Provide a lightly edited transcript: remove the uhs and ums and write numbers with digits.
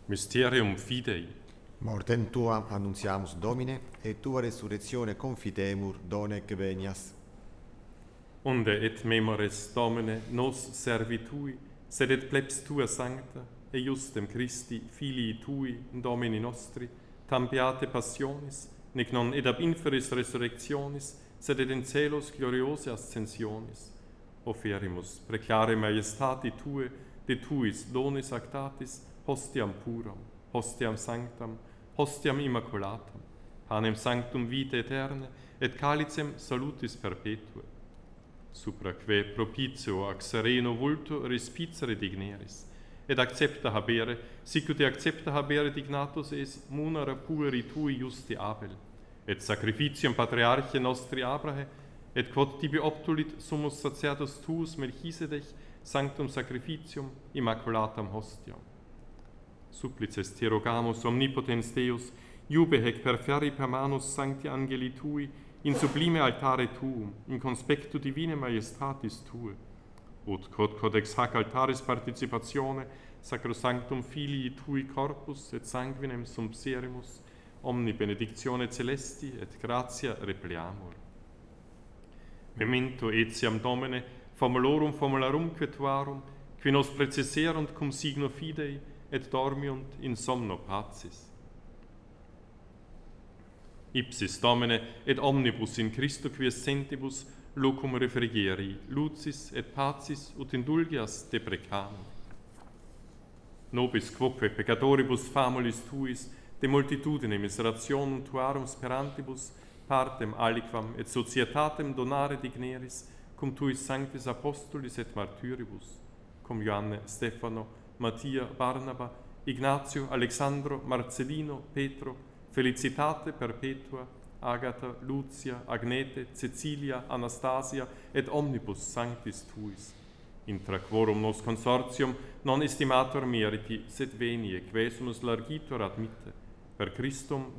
Mysterium Fidei. Mortem tuam annuntiamus Domine, et tua resurrectione confitemur donec venias. Unde et memores Domine nos servitui, sed et plebs tua sancta, et justem Christi, filii tui, Domini nostri, tam beate passionis, nec non ed ab inferis resurrectionis, sed et in celos gloriose ascensionis. Oferimus preclare majestati tue, de tuis donis actatis, hostiam puram, hostiam sanctam, hostiam immaculatam, panem sanctum vitae aeterne, et calicem salutis perpetue. Supra que propitio ac sereno vulto respicere digneris, et accepta habere, sicut accepta habere dignatus es munera pueri tui justi Abel, et sacrificium patriarche nostri Abrahe, et quod tibi obtulit summus sacerdos tuus Melchisedech, sanctum sacrificium immaculatam hostiam. Supplices te rogamus omnipotens Deus, iube hec perferri per manus sancti angeli tui, in sublime altare tuum, in conspectu divine majestatis tue, ut quod ex hac altaris participatione, sacrosanctum filii tui corpus et sanguinem sumpserimus, omni benedictione celesti et gratia repliamur. Memento etiam Domine, formulorumque tuarum, qui nos preceserunt cum signo fidei, et dormiunt in somno pacis. Ipsis Domine, et omnibus in Christo quies sentibus, locum refrigeri, lucis et pacis ut indulgias deprecamur. Nobis quoque peccatoribus famulis tuis, de multitudine miserationum tuarum sperantibus, partem aliquam et societatem donare digneris, cum tuis sanctis apostolis et martyribus, cum Ioanne, Stefano, Mattia, Barnaba, Ignatio, Alexandro, Marcellino, Petro, Felicitate perpetua, Agata, Lucia, Agnete, Cecilia, Anastasia, et omnibus sanctis tuis. Intra quorum nos consortium non estimator meriti, sed venie, quesumus largitor admitte, per Christum